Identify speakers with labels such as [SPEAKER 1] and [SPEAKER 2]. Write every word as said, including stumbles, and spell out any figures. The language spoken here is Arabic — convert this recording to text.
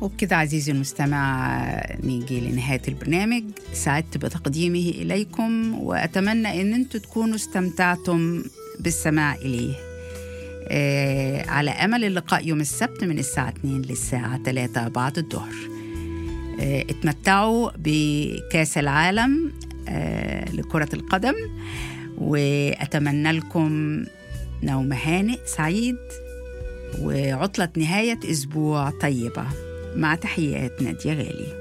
[SPEAKER 1] وبكده عزيزي المستمع نيجي لنهاية البرنامج. سعدت بتقديمه إليكم، وأتمنى أن أنتم تكونوا استمتعتم بالسماع إليه. آه على أمل اللقاء يوم السبت من الساعة اثنين للساعة ثلاثة بعد الظهر. آه اتمتعوا بكاس العالم آه لكرة القدم، وأتمنى لكم نوم هانئ سعيد وعطلة نهاية أسبوع طيبة. مع تحيات نادية غالي.